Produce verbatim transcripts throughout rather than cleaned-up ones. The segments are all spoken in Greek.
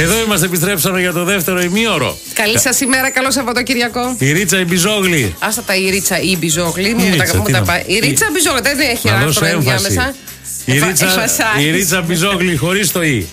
Εδώ είμαστε, επιστρέψαμε για το δεύτερο ημίωρο. Καλή σας ημέρα, καλό Σαββατοκύριακο. Η Ρίτσα η Μπιζόγλη. Άστα τα η Ρίτσα ή η Μπιζόγλη. Μου τα μου τα πάει. Η Ρίτσα Μπιζόγλη, δεν έχει άρθρο ενδιάμεσα. Η Ρίτσα, η Ρίτσα Μπιζόγλη χωρίς το «η».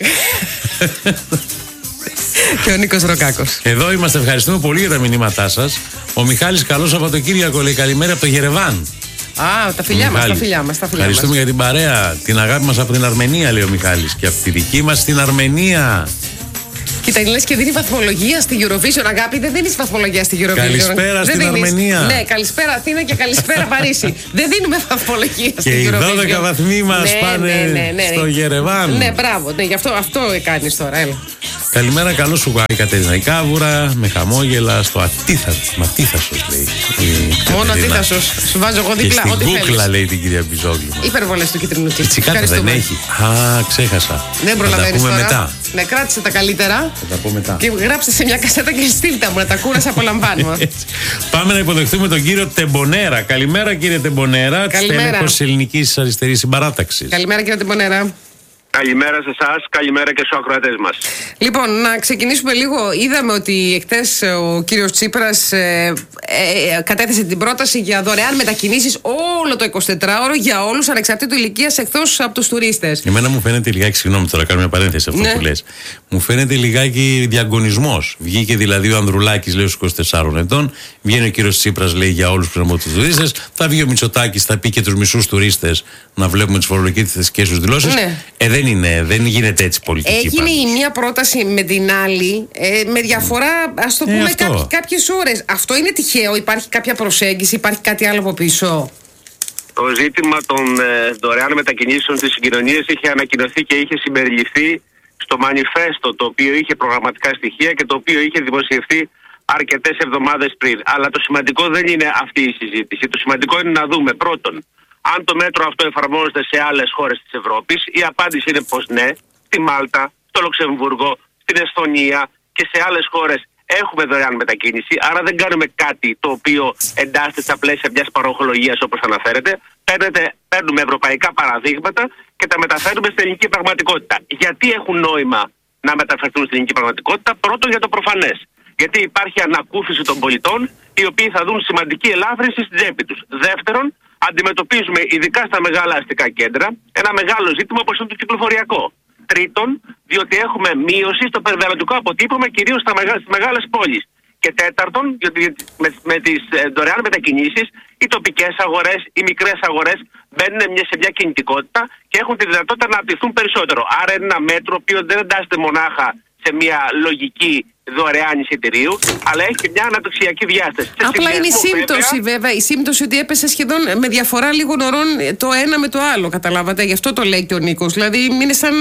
Και ο Νίκος Ροκάκος. Εδώ είμαστε, ευχαριστούμε πολύ για τα μηνύματά σας. Ο Μιχάλης, καλό Σαββατοκύριακο, λέει καλημέρα από το Γερεβάν. Α, τα φιλιά μας, τα φιλιά μας. Ευχαριστούμε για την παρέα, την αγάπη μας από την Αρμενία, λέει ο Μιχάλης. Και από τη δική μας στην Αρμενία. Κοίτα, λες και δίνει βαθμολογία στη Eurovision, αγάπη. Δεν δίνεις βαθμολογία στη Eurovision. Καλησπέρα στην Αρμενία. Ναι, καλησπέρα Αθήνα και καλησπέρα Παρίσι. Δεν δίνουμε βαθμολογία στη Eurovision. Και οι δώδεκα βαθμοί μας πάνε στο Γερεβάν. Ναι, μπράβο. Ναι, γι' αυτό, αυτό κάνεις τώρα, έλα. Καλημέρα, καλό σου γουάρι Κατερίνα η Κάβουρα, με χαμόγελα στο Ατίθασος, λέει. Μόνο Ατίθασος. Σου βάζω εγώ δίπλα. Και στην κούκλα, λέει την κυρία Μπιζόγλη. Υπερβολές του κίτρινου τύπου. Τσικάτα δεν έχει. Α, ξέχασα. Δεν προλαβαίνεις τώρα. Μετά. Ναι, κράτησε τα καλύτερα. Θα τα πω μετά. Και γράψτε σε μια κασέτα και στείλτε μου να τα κούρας απολαμβάνουμε. Πάμε να υποδεχτούμε τον κύριο Τεμπονέρα. Καλημέρα, κύριε Τεμπονέρα, της Τέλεχος Ελληνικής Αριστερής Συμπαράταξης. Καλημέρα, κύριε Τεμπονέρα. Καλημέρα σε εσάς, καλημέρα και στους ακροατές μας. Λοιπόν, να ξεκινήσουμε λίγο. Είδαμε ότι εχθές ο κύριος Τσίπρας ε, ε, κατέθεσε την πρόταση για δωρεάν μετακινήσεις όλο το εικοσιτετράωρο για όλους ανεξαρτήτου ηλικίας εκτός από τους τουρίστες. Εμένα μου φαίνεται λιγάκι, συγγνώμη τώρα, κάνω μια παρένθεση αυτό ναι. που λες. Μου φαίνεται λιγάκι διαγωνισμός. Βγήκε δηλαδή ο Ανδρουλάκης, λέει, στους είκοσι τεσσάρων ετών. Βγαίνει ο κύριος Τσίπρας, λέει, για όλους πριν από τους τουρίστες. Θα βγει ο Μητσοτάκης, θα πει και τους μισούς τουρίστες να βλέπουμε τις φορολογικές τους δηλώσεις. Ναι. Ε, δεν είναι, δεν γίνεται έτσι πολιτική. Έγινε η μία πρόταση με την άλλη, ε, με διαφορά, ας το πούμε, ε, κάποι, κάποιες ώρες. Αυτό είναι τυχαίο, υπάρχει κάποια προσέγγιση, υπάρχει κάτι άλλο από πίσω? Το ζήτημα των ε, δωρεάν μετακινήσεων στις συγκοινωνίες είχε ανακοινωθεί και είχε συμπεριληφθεί στο μανιφέστο, το οποίο είχε προγραμματικά στοιχεία και το οποίο είχε δημοσιευθεί αρκετές εβδομάδες πριν. Αλλά το σημαντικό δεν είναι αυτή η συζήτηση. Το σημαντικό είναι να δούμε πρώτον αν το μέτρο αυτό εφαρμόζεται σε άλλες χώρες της Ευρώπης. Η απάντηση είναι πως ναι. Στη Μάλτα, στο Λουξεμβούργο, στην Εσθονία και σε άλλες χώρες έχουμε δωρεάν μετακίνηση. Άρα δεν κάνουμε κάτι το οποίο εντάσσεται στα πλαίσια μιας παροχολογίας όπως αναφέρεται. Παίρνετε, παίρνουμε ευρωπαϊκά παραδείγματα και τα μεταφέρουμε στην ελληνική πραγματικότητα. Γιατί έχουν νόημα να μεταφερθούν στην ελληνική πραγματικότητα? Πρώτον, για το προφανές. Γιατί υπάρχει ανακούφιση των πολιτών, οι οποίοι θα δουν σημαντική ελάφρυνση στην τσέπη τους. Δεύτερον, αντιμετωπίζουμε ειδικά στα μεγάλα αστικά κέντρα ένα μεγάλο ζήτημα όπως είναι το κυκλοφοριακό. Τρίτον, διότι έχουμε μείωση στο περιβαλλοντικό αποτύπωμα κυρίως στις μεγάλες πόλεις. Και τέταρτον, διότι με, με τις ε, δωρεάν μετακινήσεις οι τοπικές αγορές, οι μικρές αγορές μπαίνουν σε μια κινητικότητα και έχουν τη δυνατότητα να αναπτυχθούν περισσότερο. Άρα είναι ένα μέτρο που δεν εντάσσεται μονάχα σε μια λογική δωρεάν εισιτηρίου, αλλά έχει και μια αναπτυξιακή διάσταση. Απλά είναι η σύμπτωση, βέβαια. βέβαια, η σύμπτωση ότι έπεσε σχεδόν με διαφορά λίγων ωρών το ένα με το άλλο. Καταλάβατε, γι' αυτό το λέει και ο Νίκος. Δηλαδή, είναι σαν.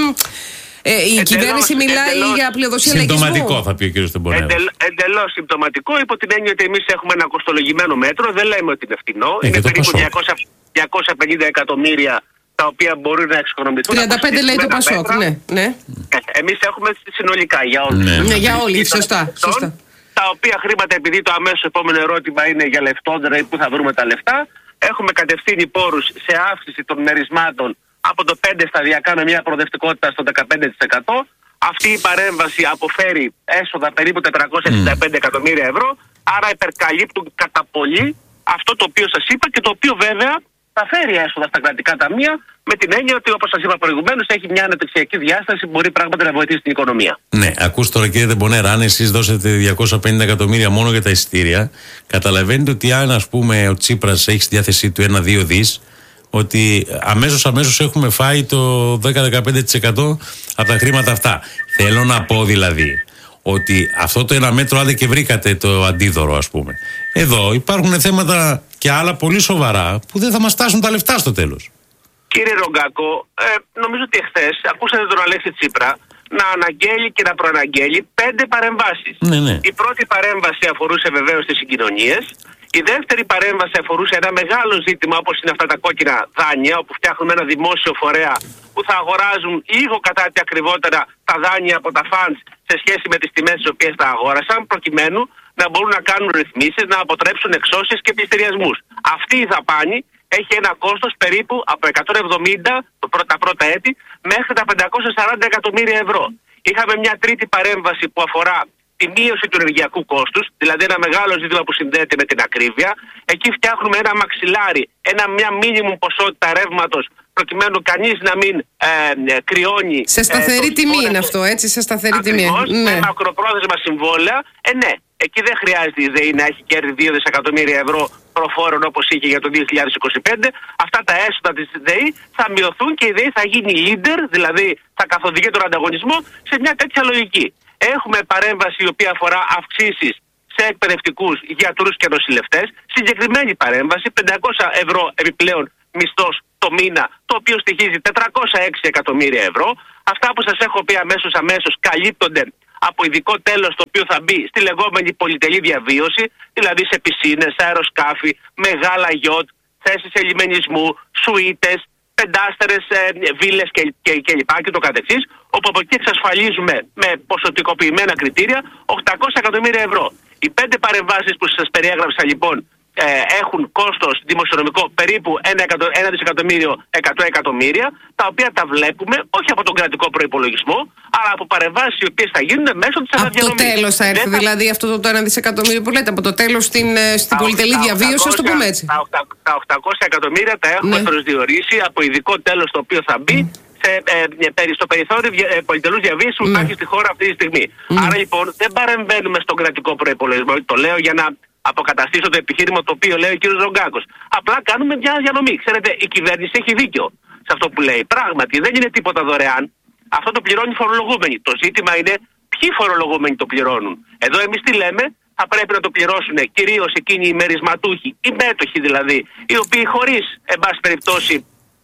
Ε, η εντελώς, κυβέρνηση μιλάει εντελώς, για πλειοδοσία λαϊκισμού. Συμπτωματικό, θα πει ο κ. Τεμπονέρα. Εντελ, εντελώς συμπτωματικό, υπό την έννοια ότι εμείς έχουμε ένα κοστολογημένο μέτρο, δεν λέμε ότι είναι φτηνό. Ε, είναι περίπου διακόσια πενήντα εκατομμύρια τα οποία μπορούν να εξοικονομηθούν. τριάντα πέντε λέει το Πασόκ, ναι. ναι. Εμείς έχουμε συνολικά για όλους. Ναι, ναι για όλοι, σωστά, σωστά. Τα οποία χρήματα, επειδή το αμέσως επόμενο ερώτημα είναι για λεφτόδρα ή πού θα βρούμε τα λεφτά, έχουμε κατευθύνει πόρους σε αύξηση των μερισμάτων από το πέντε σταδιακά με μια προοδευτικότητα στο δεκαπέντε τοις εκατό. Αυτή η παρέμβαση αποφέρει έσοδα περίπου τετρακόσια εξήντα πέντε εκατομμύρια ευρώ, άρα υπερκαλύπτουν κατά πολύ αυτό το οποίο σας είπα και το οποίο βέβαια θα φέρει έσοδα στα κρατικά ταμεία, με την έννοια ότι, όπως σας είπα προηγουμένως, έχει μια αναπτυξιακή διάσταση που μπορεί πράγματι να βοηθήσει την οικονομία. Ναι, ακούστε τώρα κύριε Τεμπονέρα, αν εσείς δώσετε διακόσια πενήντα εκατομμύρια μόνο για τα εισιτήρια, καταλαβαίνετε ότι αν ας πούμε ο Τσίπρας έχει στη διάθεσή του ένα δύο δις, ότι αμέσως αμέσως έχουμε φάει το δέκα με δεκαπέντε τοις εκατό από τα χρήματα αυτά. Θέλω να πω δηλαδή ότι αυτό το ένα μέτρο, άντε και βρήκατε το αντίδωρο ας πούμε. Εδώ υπάρχουν θέματα και άλλα πολύ σοβαρά που δεν θα μας φτάσουν τα λεφτά στο τέλος. Κύριε Ρογκάκο, ε, νομίζω ότι εχθές ακούσατε τον Αλέξη Τσίπρα να αναγγέλει και να προαναγγέλει πέντε παρεμβάσεις. Ναι, ναι. Η πρώτη παρέμβαση αφορούσε βεβαίως τις συγκοινωνίες. Η δεύτερη παρέμβαση αφορούσε ένα μεγάλο ζήτημα όπως είναι αυτά τα κόκκινα δάνεια, όπου φτιάχνουμε ένα δημόσιο φορέα που θα αγοράζουν λίγο κατά τη ακριβότερα τα δάνεια από τα funds σε σχέση με τις τιμές τις οποίες τα αγόρασαν, προκειμένου να μπορούν να κάνουν ρυθμίσεις, να αποτρέψουν εξώσεις και πληστηριασμούς. Αυτή η δαπάνη έχει ένα κόστος περίπου από εκατόν εβδομήντα τα πρώτα έτη μέχρι τα πεντακόσια σαράντα εκατομμύρια ευρώ. Είχαμε μια τρίτη παρέμβαση που αφορά τη μείωση του ενεργειακού κόστους, δηλαδή ένα μεγάλο ζήτημα που συνδέεται με την ακρίβεια. Εκεί φτιάχνουμε ένα μαξιλάρι, ένα, μια μίνιμουμ ποσότητα ρεύματος, προκειμένου κανείς να μην ε, ε, κρυώνει. Σε σταθερή ε, τιμή είναι αυτό, έτσι, σε σταθερή τιμή. Ναι. Με μακροπρόθεσμα συμβόλαια, ε, ναι. Εκεί δεν χρειάζεται η ΔΕΗ να έχει κέρδη δύο δισεκατομμύρια ευρώ προφόρων όπως είχε για το δύο χιλιάδες είκοσι πέντε. Αυτά τα έσοδα της ΔΕΗ θα μειωθούν και η ΔΕΗ θα γίνει leader, δηλαδή θα καθοδηγεί τον ανταγωνισμό σε μια τέτοια λογική. Έχουμε παρέμβαση η οποία αφορά αυξήσεις σε εκπαιδευτικούς, γιατρούς και νοσηλευτές. Συγκεκριμένη παρέμβαση, πεντακόσια ευρώ επιπλέον μισθός το μήνα, το οποίο στοιχίζει τετρακόσια έξι εκατομμύρια ευρώ. Αυτά που σας έχω πει αμέσως αμέσως καλύπτονται από ειδικό τέλος το οποίο θα μπει στη λεγόμενη πολυτελή διαβίωση, δηλαδή σε πισίνες, αεροσκάφη, μεγάλα γιότ, θέσεις ελιμενισμού, σουίτες, πεντάστερες ε, βίλες και, και, και λοιπά και το καθεξής, όπου από εκεί εξασφαλίζουμε με ποσοτικοποιημένα κριτήρια οκτακόσια εκατομμύρια ευρώ. Οι πέντε παρεμβάσεις που σας περιέγραψα λοιπόν ε, έχουν κόστος δημοσιονομικό περίπου ένα δισεκατομμύριο εκατό εκατομμύρια, τα οποία τα βλέπουμε όχι από τον κρατικό προϋπολογισμό, αλλά από παρεμβάσεις οι οποίες θα γίνουν μέσω της αναδιανομής. Από το τέλος θα έρθει, θα... δηλαδή αυτό το ένα δισεκατομμύριο που λέτε, από το τέλος στην, στην πολυτελή διαβίωση, ας το πούμε έτσι. Τα, τα οκτακόσια εκατομμύρια τα έχουμε ναι. προσδιορίσει από ειδικό τέλος το οποίο θα μπει σε, ε, στο περιθώριο ε, πολυτελούς διαβίωσης που υπάρχει στη χώρα αυτή τη στιγμή. Mm. Άρα λοιπόν δεν παρεμβαίνουμε στον κρατικό προϋπολογισμό. Το λέω για να αποκαταστήσω το επιχείρημα το οποίο λέει ο κ. Ρογκάκος. Απλά κάνουμε μια διανομή. Ξέρετε, η κυβέρνηση έχει δίκιο σε αυτό που λέει. Πράγματι δεν είναι τίποτα δωρεάν. Αυτό το πληρώνει οι φορολογούμενοι. Το ζήτημα είναι ποιοι φορολογούμενοι το πληρώνουν. Εδώ εμείς τι λέμε, θα πρέπει να το πληρώσουν κυρίως εκείνοι οι μερισματούχοι, οι μέτοχοι δηλαδή, οι οποίοι χωρίς, εν πάση περιπτώσει,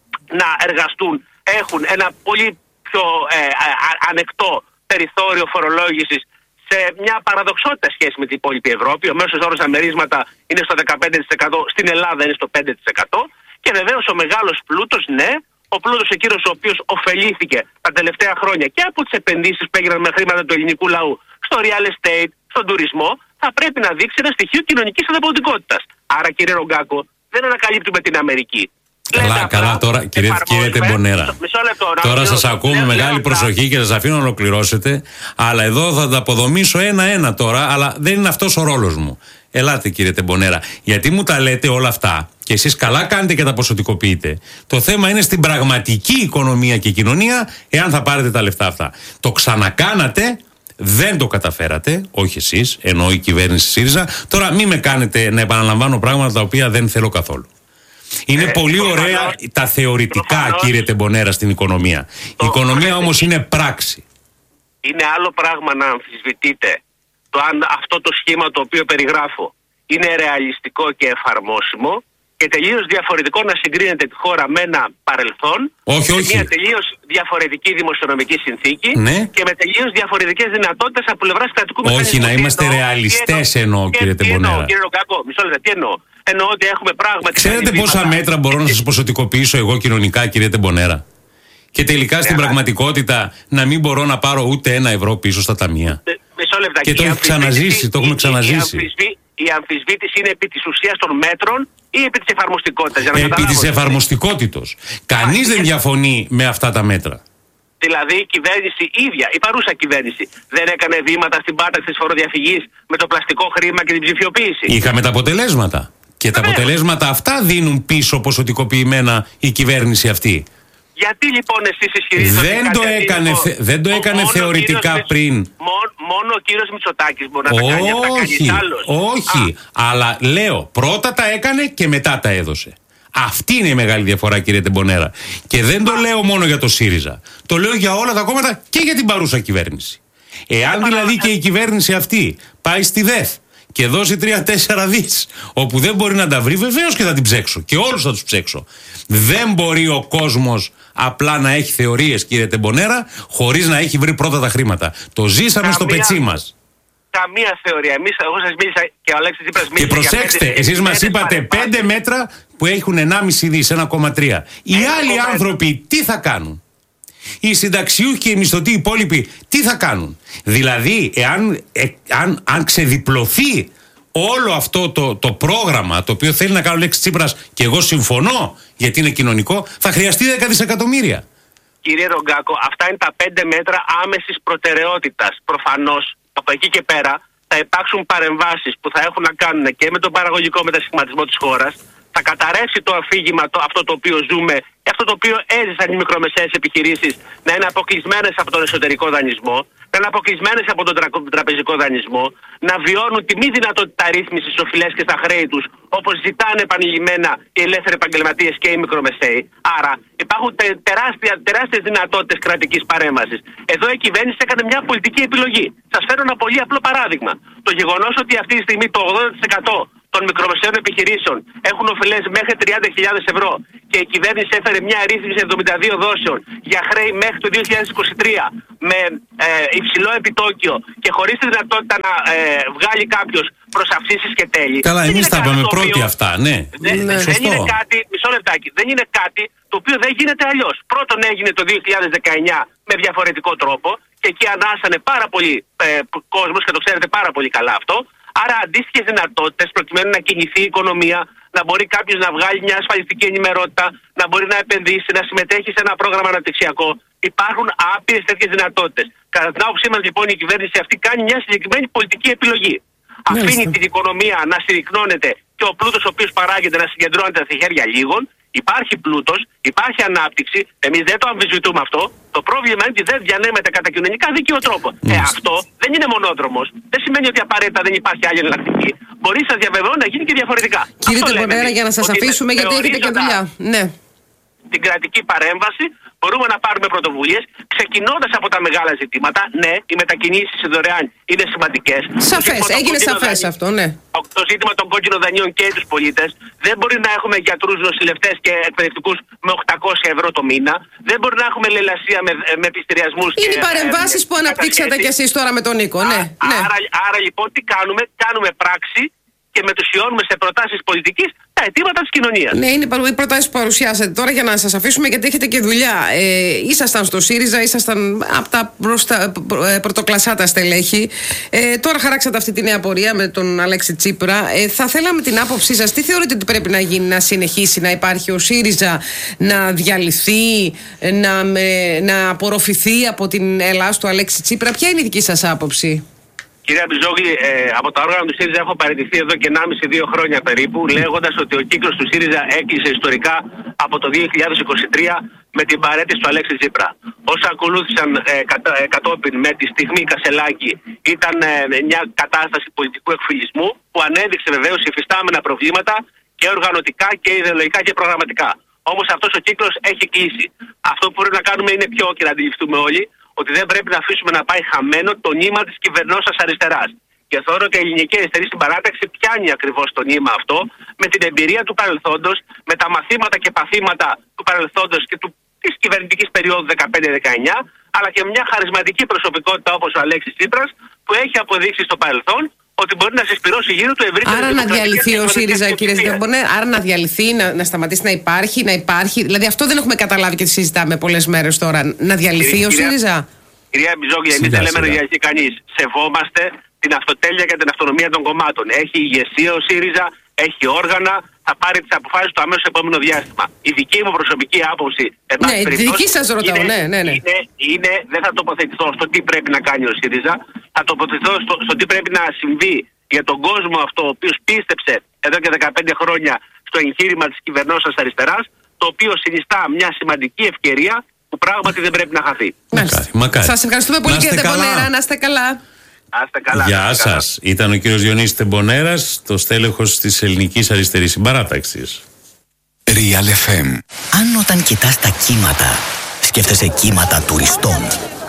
να εργαστούν, έχουν ένα πολύ πιο ε, α, ανεκτό περιθώριο φορολόγησης σε μια παραδοξότητα σχέση με την υπόλοιπη Ευρώπη. Ο μέσος όρος στα μερίσματα είναι στο δεκαπέντε τοις εκατό, στην Ελλάδα είναι στο πέντε τοις εκατό. Και βεβαίως ο μεγάλος πλούτος, ναι, ο πλούτος εκείνος ο οποίος ωφελήθηκε τα τελευταία χρόνια και από τις επενδύσεις που έγιναν με χρήματα του ελληνικού λαού στο real estate, στον τουρισμό, θα πρέπει να δείξει ένα στοιχείο κοινωνικής ανταποδοτικότητας. Άρα, κύριε Ρογκάκο, δεν ανακαλύπτουμε την Αμερική. Καλά, καλά τώρα, κύριε, κύριε Τεμπονέρα. Τώρα σας ακούω με μεγάλη προσοχή και σας αφήνω να ολοκληρώσετε. Αλλά εδώ θα τα αποδομήσω ένα-ένα τώρα, αλλά δεν είναι αυτός ο ρόλος μου. Ελάτε, κύριε Τεμπονέρα. Γιατί μου τα λέτε όλα αυτά και εσείς καλά κάνετε και τα ποσοτικοποιείτε. Το θέμα είναι στην πραγματική οικονομία και κοινωνία, εάν θα πάρετε τα λεφτά αυτά. Το ξανακάνατε. Δεν το καταφέρατε, όχι εσείς, ενώ η κυβέρνηση ΣΥΡΙΖΑ. Τώρα μην με κάνετε να επαναλαμβάνω πράγματα τα οποία δεν θέλω καθόλου. Είναι ε, πολύ ωραία προφανώς, τα θεωρητικά, προφανώς, κύριε Τεμπονέρα, στην οικονομία. Η οικονομία όμως είναι πράξη. Είναι άλλο πράγμα να αμφισβητείτε το αν αυτό το σχήμα το οποίο περιγράφω είναι ρεαλιστικό και εφαρμόσιμο, και τελείως διαφορετικό να συγκρίνετε τη χώρα με ένα παρελθόν, όχι, με όχι. μια τελείως διαφορετική δημοσιονομική συνθήκη, ναι. και με τελείως διαφορετικές δυνατότητες από πλευράς κρατικού μηχανισμού. Όχι, να είμαστε εννοώ, ρεαλιστές εννοώ, εννοώ κύριε Τεμπονέρα. Κύριε Ρογκάκο, μισό λεπτό, τι εννοώ. Εννοώ ότι έχουμε πράγματι. Ξέρετε πόσα μέτρα μπορώ να σας ποσοτικοποιήσω εγώ κοινωνικά, κύριε Τεμπονέρα? Και τελικά στην πραγματικότητα να μην μπορώ να πάρω ούτε ένα ευρώ πίσω στα ταμεία. Μισό λεπτό. Και το έχουμε ξαναζήσει, το έχουμε ξαναζήσει. Η αμφισβήτηση είναι επί της ουσίας των μέτρων ή επί της εφαρμοστικότητας? Για να επί της εφαρμοστικότητος. Κανείς δεν διαφωνεί με αυτά τα μέτρα. Δηλαδή η κυβέρνηση ίδια, η παρούσα κυβέρνηση, δεν έκανε βήματα στην πάταξη της φοροδιαφυγής με το πλαστικό χρήμα και την ψηφιοποίηση? Είχαμε τα αποτελέσματα. Και τα αποτελέσματα αυτά δίνουν πίσω ποσοτικοποιημένα η κυβέρνηση αυτή. Γιατί λοιπόν εσείς ισχυρίζετε δεν το έκανε, θε, δεν το έκανε θεωρητικά κύριος, πριν. Μόνο, μόνο ο κύριος Μητσοτάκης μπορεί να τα κάνει, αυτά κανείς άλλος. Όχι, Α. αλλά λέω πρώτα τα έκανε και μετά τα έδωσε. Αυτή είναι η μεγάλη διαφορά, κύριε Τεμπονέρα. Και δεν το λέω μόνο για το ΣΥΡΙΖΑ. Το λέω για όλα τα κόμματα και για την παρούσα κυβέρνηση. Εάν δηλαδή και η κυβέρνηση αυτή πάει στη ΔΕΘ και δώσει τρία-τέσσερα δις όπου δεν μπορεί να τα βρει, βεβαίως και θα την ψέξω. Και όλους θα τους ψέξω. Δεν μπορεί ο κόσμος απλά να έχει θεωρίες, κύριε Τεμπονέρα, χωρίς να έχει βρει πρώτα τα χρήματα. Το ζήσαμε καμία, στο πετσί μας. Καμία θεωρία. Εμείς, εγώ σας μίλησα και ο Αλέξης Τσίπρας μίλησε. Και προσέξτε, για πέντε, εσείς μας είπατε πέντε μέτρα που έχουν ενάμιση δις, ένα κόμμα τρία. Οι ε, άλλοι άνθρωποι τι θα κάνουν? Οι συνταξιούχοι και οι μισθωτοί υπόλοιποι τι θα κάνουν? Δηλαδή, εάν, ε, αν, αν ξεδιπλωθεί όλο αυτό το, το πρόγραμμα το οποίο θέλει να κάνει ο Αλέξης Τσίπρας, και εγώ συμφωνώ γιατί είναι κοινωνικό, θα χρειαστεί δέκα δισεκατομμύρια. κύριε Ρογκάκο, αυτά είναι τα πέντε μέτρα άμεσης προτεραιότητας. Προφανώς, από εκεί και πέρα, θα υπάρξουν παρεμβάσεις που θα έχουν να κάνουν και με τον παραγωγικό μετασχηματισμό της χώρας. Θα καταρρεύσει το αφήγημα το, αυτό το οποίο ζούμε και αυτό το οποίο έζησαν οι μικρομεσαίες επιχειρήσεις να είναι αποκλεισμένες από τον εσωτερικό δανεισμό, να είναι αποκλεισμένες από τον τρα, τραπεζικό δανεισμό, να βιώνουν τη μη δυνατότητα ρύθμισης στις οφειλές και στα χρέη τους, όπως ζητάνε επανειλημμένα οι ελεύθεροι επαγγελματίες και οι μικρομεσαίοι. Άρα υπάρχουν τε, τεράστια, τεράστιες δυνατότητες κρατικής παρέμβασης. Εδώ η κυβέρνηση έκανε μια πολιτική επιλογή. Σας φέρω ένα πολύ απλό παράδειγμα. Το γεγονός ότι αυτή τη στιγμή το ογδόντα τοις εκατό των μικρομεσαίων επιχειρήσεων έχουν οφειλές μέχρι τριάντα χιλιάδες ευρώ και η κυβέρνηση έφερε μια ρύθμιση εβδομήντα δύο δόσεων για χρέη μέχρι το δύο χιλιάδες είκοσι τρία με ε, υψηλό επιτόκιο και χωρίς τη δυνατότητα να ε, βγάλει κάποιος προς αυξήσεις και τέλη. Καλά, εμείς τα είπαμε πρώτοι αυτά, ναι. Δεν, ναι. δεν είναι κάτι, μισό λεπτάκι, δεν είναι κάτι το οποίο δεν γίνεται αλλιώς. Πρώτον έγινε το δύο χιλιάδες δεκαεννιά με διαφορετικό τρόπο και εκεί ανάσανε πάρα πολύ ε, κόσμος και το ξέρετε πάρα πολύ καλά αυτό. Άρα αντίστοιχες δυνατότητες προκειμένου να κινηθεί η οικονομία, να μπορεί κάποιος να βγάλει μια ασφαλιστική ενημερότητα, να μπορεί να επενδύσει, να συμμετέχει σε ένα πρόγραμμα αναπτυξιακό. Υπάρχουν άπειρες τέτοιες δυνατότητες. Κατά την άποψή μας λοιπόν η κυβέρνηση αυτή κάνει μια συγκεκριμένη πολιτική επιλογή. Μάλιστα. Αφήνει την οικονομία να συρρυκνώνεται και ο πλούτος ο οποίος παράγεται να συγκεντρώνεται στα χέρια λίγων. Υπάρχει πλούτος, υπάρχει ανάπτυξη, εμείς δεν το αμφισβητούμε αυτό. Το πρόβλημα είναι ότι δεν διανέμεται κατά κοινωνικά δίκαιο τρόπο. Mm. Ε, αυτό δεν είναι μονόδρομος. Δεν σημαίνει ότι απαραίτητα δεν υπάρχει άλλη εναλλακτική. Μπορεί, σας διαβεβαιώ, να γίνει και διαφορετικά. Κύριε Τεμπονέρα, για να σας αφήσουμε, γιατί έχετε και δουλειά. Ναι. Την κρατική παρέμβαση μπορούμε να πάρουμε πρωτοβουλίες ξεκινώντας από τα μεγάλα ζητήματα. Ναι, οι μετακινήσεις δωρεάν είναι σημαντικές. Σαφές, έγινε σαφές αυτό, ναι. Το ζήτημα των κόκκινων δανείων και τους πολίτες. Δεν μπορεί να έχουμε γιατρούς, νοσηλευτές και εκπαιδευτικούς με οκτακόσια ευρώ το μήνα. Δεν μπορεί να έχουμε λαιλασία με, με πληστηριασμούς. Είναι οι παρεμβάσεις που αναπτύξατε κι εσείς τώρα με τον Νίκο. Ναι, ναι. Άρα, άρα λοιπόν τι κάνουμε, κάνουμε πράξη και μετουσιώνουμε σε προτάσεις πολιτικής τα αιτήματα της κοινωνίας. Ναι, είναι οι προτάσεις που παρουσιάσατε τώρα για να σας αφήσουμε, γιατί έχετε και δουλειά. Ε, ήσασταν στο ΣΥΡΙΖΑ, ήσασταν από τα προστα... πρωτοκλασσάτα στελέχη. Ε, τώρα χαράξατε αυτή τη νέα πορεία με τον Αλέξη Τσίπρα. Ε, θα θέλαμε την άποψή σας. Τι θεωρείτε ότι πρέπει να γίνει, να συνεχίσει να υπάρχει ο ΣΥΡΙΖΑ, να διαλυθεί, να, με... να απορροφηθεί από την Ελλάδα του Αλέξη Τσίπρα? Ποια είναι η δική σας άποψη? Κύριε Μπιζόγλη, ε, από τα όργανα του ΣΥΡΙΖΑ έχω παραιτηθεί εδώ και ενάμιση δύο χρόνια περίπου, λέγοντας ότι ο κύκλος του ΣΥΡΙΖΑ έκλεισε ιστορικά από το δύο χιλιάδες είκοσι τρία με την παραίτηση του Αλέξη Τσίπρα. Όσα ακολούθησαν ε, κατα, ε, κατόπιν με τη στιγμή Κασελάκη ήταν ε, μια κατάσταση πολιτικού εκφυλισμού που ανέδειξε βεβαίως υφιστάμενα προβλήματα και οργανωτικά και ιδεολογικά και προγραμματικά. Όμως αυτός ο κύκλος έχει κλείσει. Αυτό που πρέπει να κάνουμε είναι πιο και να αντιληφθούμε όλοι, ότι δεν πρέπει να αφήσουμε να πάει χαμένο το νήμα της κυβερνώσας αριστεράς. Και θεωρώ ότι η ελληνική αριστερή στην παράταξη πιάνει ακριβώς το νήμα αυτό με την εμπειρία του παρελθόντος, με τα μαθήματα και παθήματα του παρελθόντος και του, της κυβερνητικής περίοδου δεκαπέντε δεκαεννιά, αλλά και μια χαρισματική προσωπικότητα όπως ο Αλέξης Τσίπρας, που έχει αποδείξει στο παρελθόν ότι μπορεί να συσπυρώσει γύρω του ευρύτερο. Άρα να διαλυθεί ο ΣΥΡΙΖΑ, κύριε Τεμπονέρα, άρα να διαλυθεί, να, να σταματήσει να υπάρχει, να υπάρχει. Δηλαδή αυτό δεν έχουμε καταλάβει και συζητάμε πολλές μέρες τώρα. Να διαλυθεί Κύριε, ο ΣΥΡΙΖΑ. Κυρία Μπιζόγλια, εμείς δεν λέμε να διαλυθεί κανείς. Σεβόμαστε την αυτοτέλεια και την αυτονομία των κομμάτων. Έχει ηγεσία ο ΣΥΡΙΖΑ, έχει όργανα, θα πάρει τις αποφάσεις του αμέσως επόμενο διάστημα. Η δική μου προσωπική άποψη, ναι, η δική σας ρωτάω, είναι, ναι, ναι, ναι. Είναι, είναι, δεν θα τοποθετηθώ στο τι πρέπει να κάνει ο ΣΥΡΙΖΑ, θα τοποθετηθώ στο, στο τι πρέπει να συμβεί για τον κόσμο αυτό, ο οποίος πίστεψε εδώ και δεκαπέντε χρόνια στο εγχείρημα της κυβερνώσας αριστεράς, το οποίο συνιστά μια σημαντική ευκαιρία που πράγματι δεν πρέπει να χαθεί. Μακάρι, μακάρι. Σας ευχαριστούμε πολύ, κύριε Τεμπονέρα. Να είστε καλά. Άστε καλά. Γεια σας. Ήταν ο κύριος Διονύσης Τεμπονέρας, το στέλεχος της Ελληνικής Αριστερής Συμπαράταξης. Real εφ εμ. Αν όταν κοιτάς τα κύματα, σκέφτεσαι κύματα τουριστών.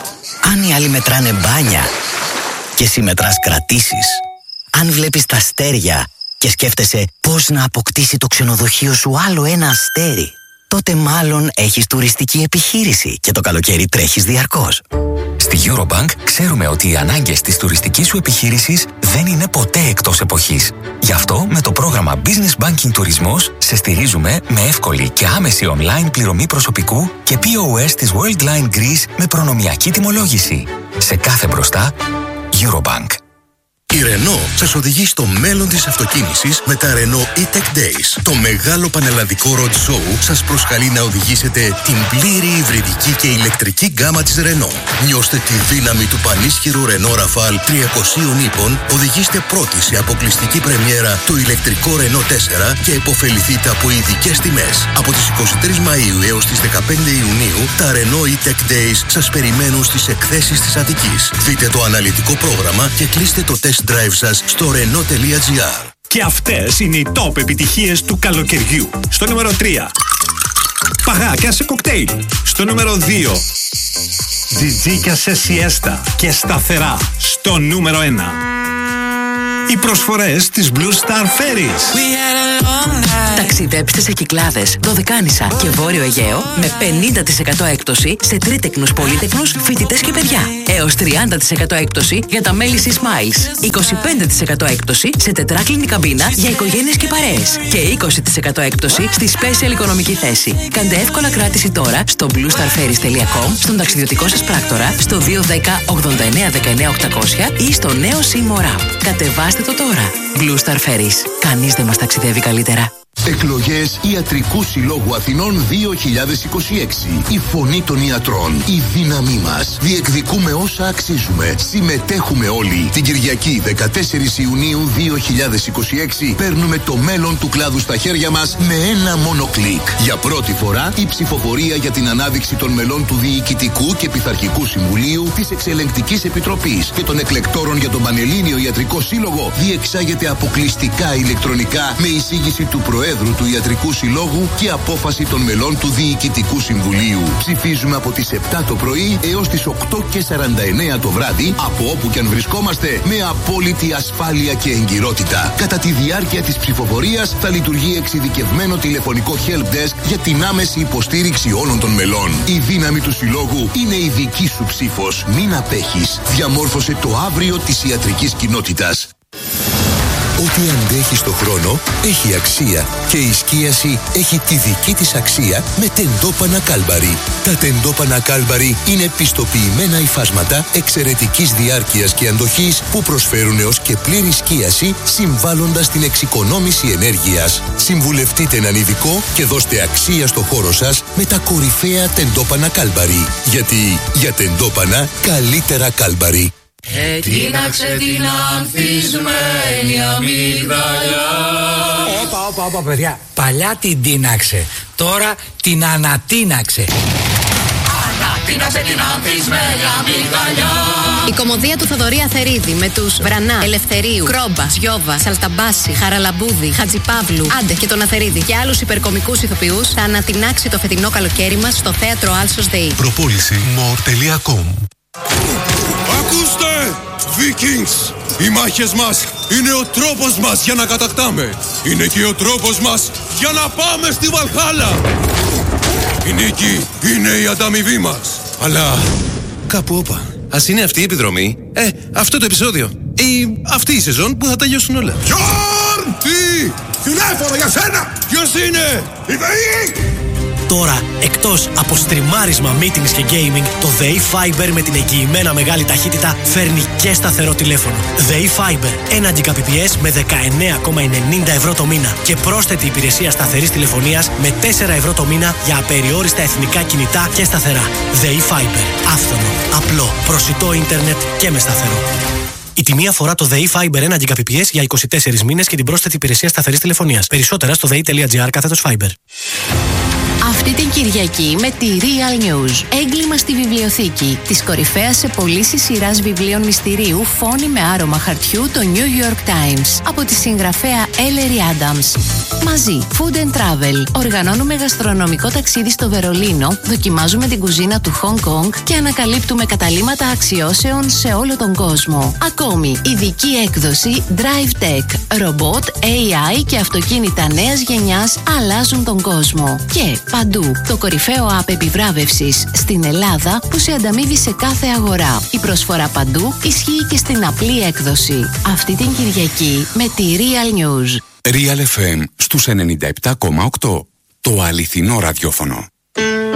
Αν οι άλλοι μετράνε μπάνια και εσύ μετράς κρατήσεις. Αν βλέπεις τα αστέρια και σκέφτεσαι πώς να αποκτήσει το ξενοδοχείο σου άλλο ένα αστέρι, τότε μάλλον έχεις τουριστική επιχείρηση και το καλοκαίρι τρέχεις διαρκώς. Στη Eurobank ξέρουμε ότι οι ανάγκες της τουριστικής σου επιχείρησης δεν είναι ποτέ εκτός εποχής. Γι' αυτό με το πρόγραμμα Business Banking Τουρισμός σε στηρίζουμε με εύκολη και άμεση online πληρωμή προσωπικού και πι ο ες της Worldline Greece με προνομιακή τιμολόγηση. Σε κάθε μπροστά, Eurobank. Η Renault σας οδηγεί στο μέλλον της αυτοκίνησης με τα Renault E-Tech Days. Το μεγάλο πανελλαδικό road show σας προσκαλεί να οδηγήσετε την πλήρη υβριδική και ηλεκτρική γκάμα της Renault. Νιώστε τη δύναμη του πανίσχυρου Renault Rafale τριακόσια ύπων, οδηγήστε πρώτοι σε αποκλειστική πρεμιέρα το ηλεκτρικό Renault τέσσερα και υποφεληθείτε από ειδικές τιμές. Από τις εικοστή τρίτη Μαΐου έως τις δεκαπέντε Ιουνίου, τα Renault E-Tech Days σας περιμένουν στις εκθέσεις της Αττικής. Δείτε το αναλυτικό πρόγραμμα και κλείστε το test drive σας στο renault τελεία gr. Και αυτές είναι οι top επιτυχίες του καλοκαιριού. Στο νούμερο τρία, παγάκια σε κοκτέιλ. Στο νούμερο δύο, τζιτζίκια σε σιέστα και σταθερά. Στο νούμερο ένα, οι προσφορές της Blue Star Ferries. Ταξιδέψτε σε Κυκλάδες, Δωδεκάνησα και Βόρειο Αιγαίο με πενήντα τοις εκατό έκπτωση σε τρίτεκνους, πολύτεκνους, φοιτητές και παιδιά. Έως τριάντα τοις εκατό έκπτωση για τα μέλη Sea Smiles. είκοσι πέντε τοις εκατό έκπτωση σε τετράκλινη καμπίνα για οικογένειες και παρέες. Και είκοσι τοις εκατό έκπτωση στη Special οικονομική θέση. Κάντε εύκολα κράτηση τώρα στο blue star ferries τελεία com, στον ταξιδιωτικό σας πράκτορα, στο δύο ένα μηδέν ογδόντα εννέα δεκαεννέα οκτακόσια ή στο νέο SIM App. Κατεβάστε το τώρα. Blue Star Ferries. Κανείς δεν μας ταξιδεύει καλύτερα. Εκλογές Ιατρικού Συλλόγου Αθηνών δύο χιλιάδες είκοσι έξι. Η φωνή των ιατρών. Η δύναμή μας. Διεκδικούμε όσα αξίζουμε. Συμμετέχουμε όλοι. Την Κυριακή δεκατέσσερις Ιουνίου δύο χιλιάδες είκοσι έξι παίρνουμε το μέλλον του κλάδου στα χέρια μας με ένα μόνο κλικ. Για πρώτη φορά η ψηφοφορία για την ανάδειξη των μελών του Διοικητικού και Πειθαρχικού Συμβουλίου, της Εξελεγκτικής Επιτροπής και των εκλεκτόρων για τον Πανελλήνιο Ιατρικό Σύλλογο διεξάγεται αποκλειστικά ηλεκτρονικά με εισήγηση του Προέδρου του Ιατρικού Συλλόγου και απόφαση των μελών του Διοικητικού Συμβουλίου. Ψηφίζουμε από τις επτά το πρωί έως τις οκτώ και σαράντα εννέα το βράδυ, από όπου και αν βρισκόμαστε, με απόλυτη ασφάλεια και εγκυρότητα. Κατά τη διάρκεια της ψηφοφορίας θα λειτουργεί εξειδικευμένο τηλεφωνικό help desk για την άμεση υποστήριξη όλων των μελών. Η δύναμη του Συλλόγου είναι η δική σου ψήφος. Μην απέχεις. Διαμόρφωσε το αύριο της ιατρικής κοινότητας. Ό,τι αντέχει στο χρόνο έχει αξία και η σκίαση έχει τη δική της αξία με τεντόπανα Κάλμπαρι. Τα τεντόπανα Κάλμπαρι είναι πιστοποιημένα υφάσματα εξαιρετικής διάρκειας και αντοχής που προσφέρουν έως και πλήρη σκίαση, συμβάλλοντας στην εξοικονόμηση ενέργειας. Συμβουλευτείτε έναν ειδικό και δώστε αξία στο χώρο σας με τα κορυφαία τεντόπανα Κάλμπαρι. Γιατί για τεντόπανα καλύτερα Κάλμπαρι. Ετίναξε την ανθισμένη αμύγδαλια. Όπα, όπα, όπα, παιδιά. Παλιά την τίναξε. Τώρα την ανατίναξε. Ανατίναξε την ανθισμένη αμύγδαλια. Η κωμωδία του Θοδωρή Αθερίδη με τους Βρανά, Ελευθερίου, Κρόμπα, Σιώβα, Σαλταμπάση, Χαραλαμπούδη, Χατζιπαύλου, Άντε και τον Αθερίδη και άλλους υπερκομικούς ηθοποιούς θα ανατινάξει το φετινό καλοκαίρι μας στο θέατρο Άλσος ΔΕΗ. Προπόληση more τελεία com. Ακούστε, Vikings! Οι μάχες μας είναι ο τρόπος μας για να κατακτάμε. Είναι και ο τρόπος μας για να πάμε στη Βαλχάλα. Η νίκη είναι η ανταμοιβή μας. Αλλά κάπου όπα. Ας είναι αυτή η επιδρομή, ε, αυτό το επεισόδιο ή αυτή η σεζόν που θα τελειώσουν όλα. Γιόρν! Τι! Τηλέφωνο για σένα! Ποιος είναι? Η ΔΕΗ! Τώρα, εκτός από στριμάρισμα, meetings και gaming, το ΔΕΗ Fiber με την εγγυημένα μεγάλη ταχύτητα φέρνει και σταθερό τηλέφωνο. ΔΕΗ Fiber, ένα Gbps με δεκαεννέα κόμμα ενενήντα ευρώ το μήνα και πρόσθετη υπηρεσία σταθερής τηλεφωνίας με τέσσερα ευρώ το μήνα για απεριόριστα εθνικά κινητά και σταθερά. ΔΕΗ Fiber, άφθονο, απλό, προσιτό ίντερνετ και με σταθερό. Η τιμή αφορά το ΔΕΗ Fiber ένα Gbps για είκοσι τέσσερις μήνες και την πρόσθετη υπηρεσία σταθερής τηλεφωνίας. Περισσότερα στο δei.gr κάθετος Fiber. Αυτή την Κυριακή με τη Real News. Έγκλημα στη βιβλιοθήκη. Της κορυφαίας σε πωλήσεις σειράς βιβλίων μυστηρίου Φόνη με άρωμα χαρτιού, το New York Times. Από τη συγγραφέα Ellery Adams. Μαζί, Food and Travel. Οργανώνουμε γαστρονομικό ταξίδι στο Βερολίνο, δοκιμάζουμε την κουζίνα του Hong Kong και ανακαλύπτουμε καταλύματα αξιώσεων σε όλο τον κόσμο. Ακόμη, ειδική έκδοση Drive Tech. Ρομπότ, έι άι και αυτοκίνητα νέας γενιάς αλλάζουν τον κόσμο. Και παντού, το κορυφαίο app επιβράβευσης στην Ελλάδα που σε ανταμείβει σε κάθε αγορά. Η προσφορά παντού ισχύει και στην απλή έκδοση. Αυτή την Κυριακή με τη Real News. Real εφ εμ στους ενενήντα επτά κόμμα οκτώ. Το αληθινό ραδιόφωνο.